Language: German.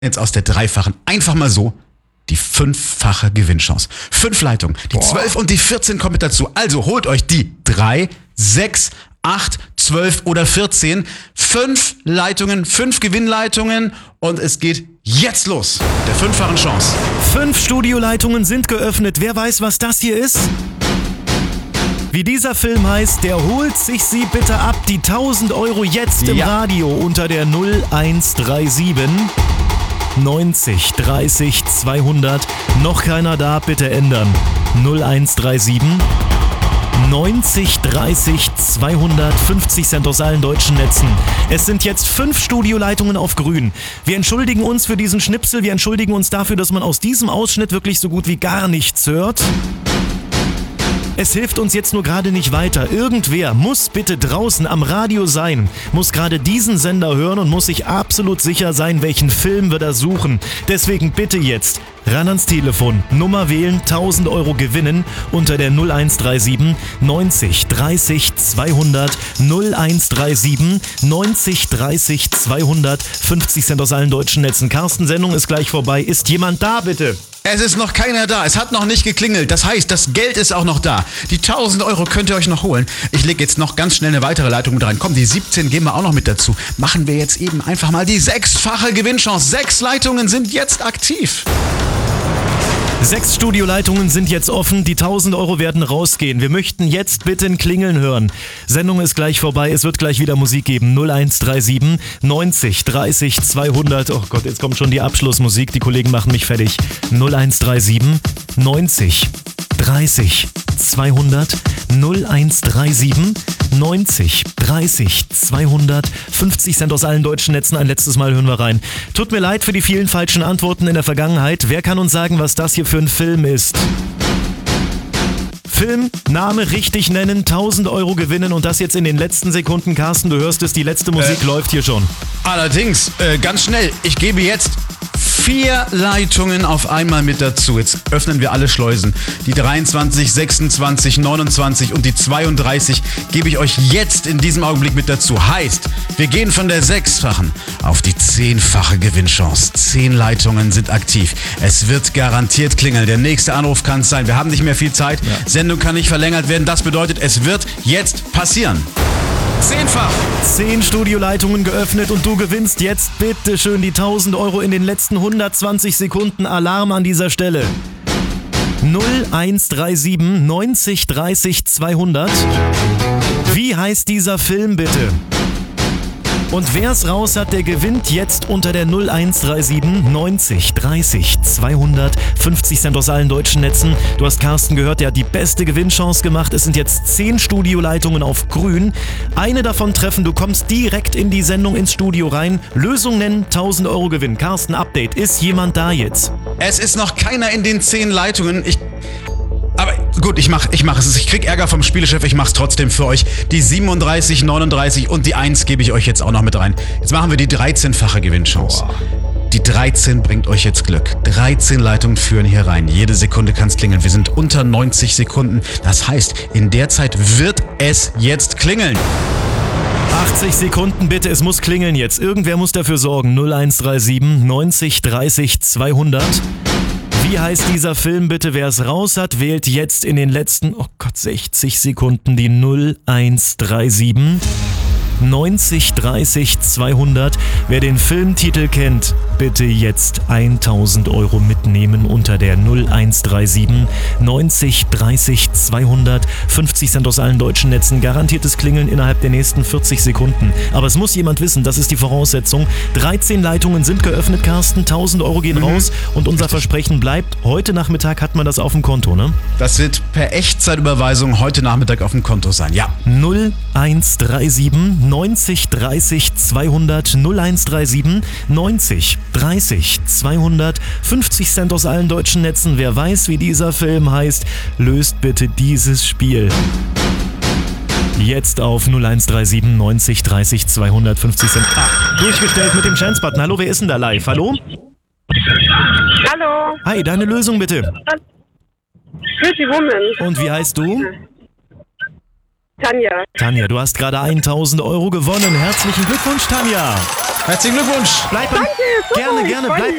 jetzt aus der dreifachen einfach mal so die 5-fache Gewinnchance. 5 Leitungen, die 12 und die 14 kommen mit dazu. Also holt euch die 3, 6, 8, 12 oder 14. 5 Leitungen, 5 Gewinnleitungen und es geht jetzt los mit der 5-fachen Chance. 5 Studioleitungen sind geöffnet. Wer weiß, was das hier ist? Wie dieser Film heißt, der holt sich sie bitte ab. Die 1000 Euro jetzt im Radio unter der 0137 90 30 200. Noch keiner da, bitte ändern. 0137 90 30 200, 50 Cent aus allen deutschen Netzen. Es sind jetzt 5 Studioleitungen auf grün. Wir entschuldigen uns für diesen Schnipsel. Wir entschuldigen uns dafür, dass man aus diesem Ausschnitt wirklich so gut wie gar nichts hört. Es hilft uns jetzt nur gerade nicht weiter. Irgendwer muss bitte draußen am Radio sein, muss gerade diesen Sender hören und muss sich absolut sicher sein, welchen Film wir da suchen. Deswegen bitte jetzt ran ans Telefon, Nummer wählen, 1000 Euro gewinnen unter der 0137 90 30 200, 0137 90 30 200, 50 Cent aus allen deutschen Netzen. Carsten, Sendung ist gleich vorbei. Ist jemand da, bitte? Es ist noch keiner da. Es hat noch nicht geklingelt. Das heißt, das Geld ist auch noch da. Die 1000 Euro könnt ihr euch noch holen. Ich lege jetzt noch ganz schnell eine weitere Leitung mit rein. Komm, die 17 geben wir auch noch mit dazu. Machen wir jetzt eben einfach mal die 6-fache Gewinnchance. 6 Leitungen sind jetzt aktiv. 6 Studioleitungen sind jetzt offen, die 1000 Euro werden rausgehen. Wir möchten jetzt bitte ein Klingeln hören. Sendung ist gleich vorbei, es wird gleich wieder Musik geben. 0137 90 30 200. Oh Gott, jetzt kommt schon die Abschlussmusik, die Kollegen machen mich fertig. 0137 90 30 200, 0137 90 30 200, 50 Cent aus allen deutschen Netzen. Ein letztes Mal hören wir rein. Tut mir leid für die vielen falschen Antworten in der Vergangenheit. Wer kann uns sagen, was das hier für ein Film ist? Film, Name richtig nennen, 1000 Euro gewinnen und das jetzt in den letzten Sekunden. Carsten, du hörst es, die letzte Musik läuft hier schon. Allerdings, ganz schnell, ich gebe jetzt 4 Leitungen auf einmal mit dazu. Jetzt öffnen wir alle Schleusen. Die 23, 26, 29 und die 32 gebe ich euch jetzt in diesem Augenblick mit dazu. Heißt, wir gehen von der 6-fachen auf die 10-fache Gewinnchance. 10 Leitungen sind aktiv. Es wird garantiert klingeln. Der nächste Anruf kann es sein. Wir haben nicht mehr viel Zeit. Ja. Sendung kann nicht verlängert werden. Das bedeutet, es wird jetzt passieren. 10-fach. 10 Studioleitungen geöffnet und du gewinnst jetzt bitte schön die 1000 Euro in den letzten 120 Sekunden. Alarm an dieser Stelle. 0137 90 30 200. Wie heißt dieser Film bitte? Und wer es raus hat, der gewinnt jetzt unter der 0137 90 30 200, 50 Cent aus allen deutschen Netzen. Du hast Carsten gehört, der hat die beste Gewinnchance gemacht. Es sind jetzt 10 Studioleitungen auf grün. Eine davon treffen, du kommst direkt in die Sendung ins Studio rein. Lösung nennen, 1000 Euro Gewinn. Carsten, Update, ist jemand da jetzt? Es ist noch keiner in den 10 Leitungen. Aber gut, ich mach es. Ich krieg Ärger vom Spielechef, ich mach's trotzdem für euch. Die 37, 39 und die 1 gebe ich euch jetzt auch noch mit rein. Jetzt machen wir die 13-fache Gewinnchance. Die 13 bringt euch jetzt Glück. 13 Leitungen führen hier rein. Jede Sekunde kann's klingeln. Wir sind unter 90 Sekunden. Das heißt, in der Zeit wird es jetzt klingeln. 80 Sekunden bitte, es muss klingeln jetzt. Irgendwer muss dafür sorgen. 0137 90 30 200. Wie heißt dieser Film bitte? Wer es raus hat, wählt jetzt in den letzten, 60 Sekunden die 0137 90 30 200. Wer den Filmtitel kennt, bitte jetzt 1000 Euro mitnehmen unter der 0137 90 30 200, 50 Cent aus allen deutschen Netzen. Garantiertes Klingeln innerhalb der nächsten 40 Sekunden. Aber es muss jemand wissen, das ist die Voraussetzung. 13 Leitungen sind geöffnet, Carsten, 1000 Euro gehen raus und unser Versprechen bleibt, heute Nachmittag hat man das auf dem Konto, ne? Das wird per Echtzeitüberweisung heute Nachmittag auf dem Konto sein, ja. 0137 90 30 200, 0137 90 30 200, 50 Cent aus allen deutschen Netzen. Wer weiß, wie dieser Film heißt, löst bitte dieses Spiel. Jetzt auf 0137 90 30 200, 50 Cent. Durchgestellt mit dem Chance-Button. Hallo, wer ist denn da live? Hallo? Hallo. Hi, deine Lösung bitte. Pretty Woman. Und wie heißt du? Tanja. Tanja, du hast gerade 1000 Euro gewonnen. Herzlichen Glückwunsch, Tanja. Herzlichen Glückwunsch. Bleib am, Danke, super, gerne, ich gerne, freu bleib, mich.